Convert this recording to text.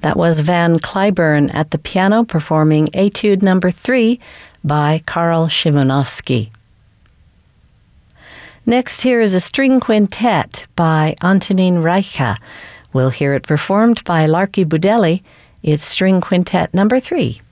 That was Van Cliburn at the piano performing Etude Number 3 by Karl Szymanowski. Next, here is a string quintet by Antonín Rajcha. We'll hear it performed by Larky Budelli. It's String Quintet Number 3.